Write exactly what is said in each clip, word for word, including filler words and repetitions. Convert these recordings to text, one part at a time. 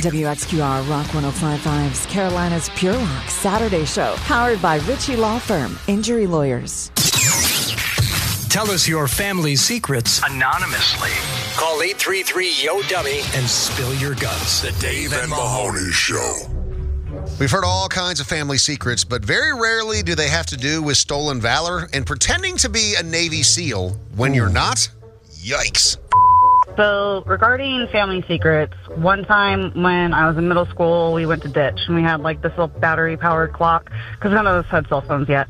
W X Q R Rock one oh five point five's Carolina's Pure Rock Saturday Show, powered by Ritchie Law Firm, Injury Lawyers. Tell us your family secrets anonymously. Call eight three three, Y O, Dummy and spill your guts. The Dave and Mahoney Show. We've heard all kinds of family secrets, but very rarely do they have to do with stolen valor and pretending to be a Navy SEAL when you're not. Yikes. So regarding family secrets, one time when I was in middle school, we went to ditch and we had like this little battery-powered clock because none of us had cell phones yet.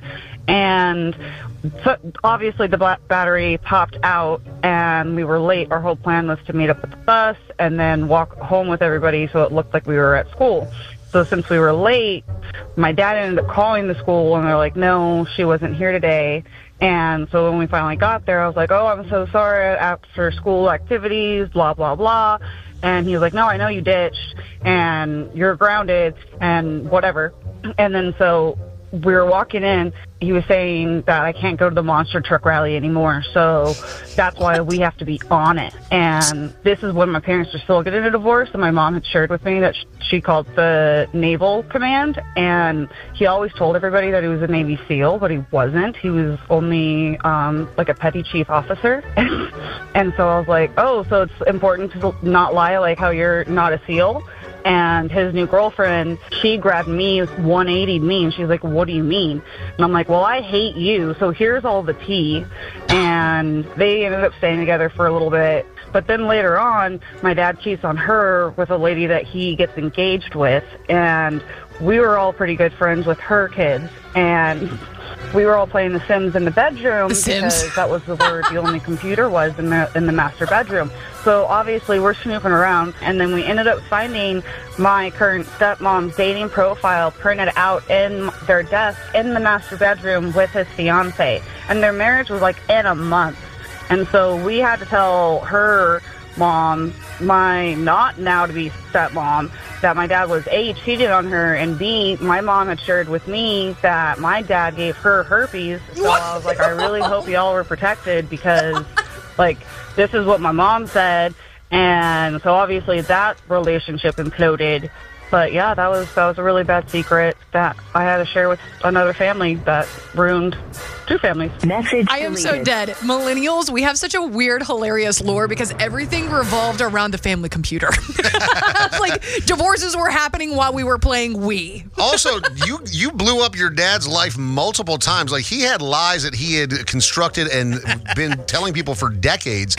And so obviously the black battery popped out and we were late. Our whole plan was to meet up at the bus and then walk home with everybody so it looked like we were at school. So since we were late, my dad ended up calling the school and they're like, no, she wasn't here today. And so when we finally got there, I was like, oh, I'm so sorry, after school activities, blah, blah, blah. And he was like, no, I know you ditched and you're grounded and whatever. And then so we were walking in, he was saying that I can't go to the monster truck rally anymore, so that's why we have to be on it. And this is when my parents were still getting a divorce, and my mom had shared with me that she called the Naval Command, and he always told everybody that he was a Navy SEAL, but he wasn't. He was only um, like a petty chief officer. And so I was like, oh, so it's important to not lie like how you're not a SEAL? And his new girlfriend, she grabbed me, one eighty'd me, and she's like, what do you mean? And I'm like, well, I hate you, so here's all the tea. And they ended up staying together for a little bit. But then later on, my dad cheats on her with a lady that he gets engaged with. And we were all pretty good friends with her kids. And we were all playing The Sims in the bedroom The Sims. because that was the word the only computer was in the in the master bedroom. So obviously we're snooping around, and then we ended up finding my current stepmom's dating profile printed out in their desk in the master bedroom with his fiance. And their marriage was like in a month. And so we had to tell her mom, my not now to be stepmom, that my dad was A, cheated on her, and B, my mom had shared with me that my dad gave her herpes. So What? I was like, I really hope y'all were protected because, like, this is what my mom said. And so obviously that relationship imploded. But yeah, that was that was a really bad secret that I had to share with another family that ruined two families. Message I am so deleted. dead. Millennials, we have such a weird, hilarious lore because everything revolved around the family computer. Like, divorces were happening while we were playing Wii. Also, you you blew up your dad's life multiple times. Like, he had lies that he had constructed and been telling people for decades.